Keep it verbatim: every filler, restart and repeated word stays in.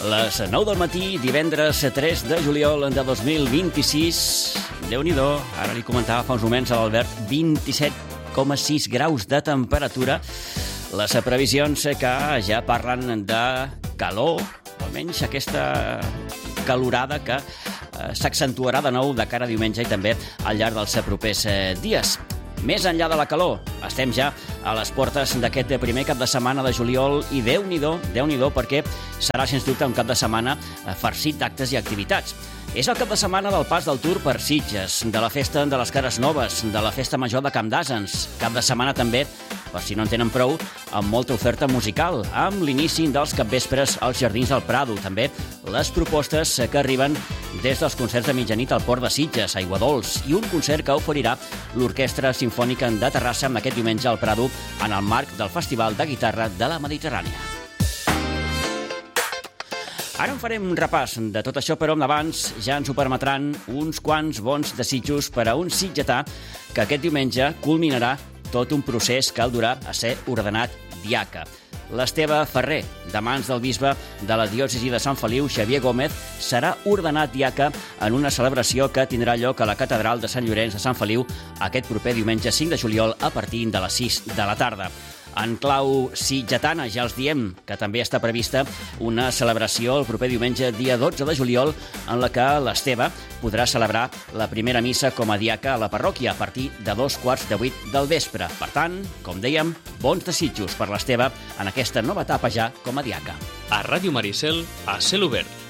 Les nou del matí, divendres tres de juliol de dos mil vint-i-sis. Déu-n'hi-do, ara li comentava fa uns moments a l'Albert, vint-i-set coma sis graus de temperatura. Les previsions que ja parlen de calor, almenys aquesta calorada que s'accentuarà de nou de cara a diumenge i també al llarg dels propers dies. Més enllà de la calor, estem ja a les portes d'aquest primer cap de setmana de juliol i Déu-n'hi-do, Déu-n'hi-do, perquè serà, sens dubte, un cap de setmana farcit d'actes i activitats. És el cap de setmana del pas del Tour per Sitges, de la festa de les Cares Noves, de la festa major de Camp d'Àsens, cap de setmana també, per si no en tenen prou, amb molta oferta musical, amb l'inici dels capvespres als Jardins del Prado, també les propostes que arriben des dels concerts de mitjanit al Port de Sitges, a Aiguadols, i un concert que oferirà l'Orquestra Simfònica de Terrassa amb aquest diumenge al Prado en el marc del Festival de Guitarra de la Mediterrània. Ara en farem un repàs de tot això, però abans ja ens ho permetran uns quants bons desitjos per a un sitgetà que aquest diumenge culminarà tot un procés que el durà a ser ordenat diaca. L'Esteve Ferrer, de mans del bisbe de la diòcesi de Sant Feliu, Xavier Gómez, serà ordenat diaca en una celebració que tindrà lloc a la catedral de Sant Llorenç de Sant Feliu aquest proper diumenge cinc de juliol a partir de les sis de la tarda. En clau sitgetana, ja els diem que també està prevista una celebració el proper diumenge, dia dotze de juliol, en la que l'Esteve podrà celebrar la primera missa com a diaca a la parròquia a partir de dos quarts de vuit del vespre. Per tant, com dèiem, bons desitjos per l'Esteve en aquesta nova etapa ja com a diaca. A Ràdio Maricel, a cel obert.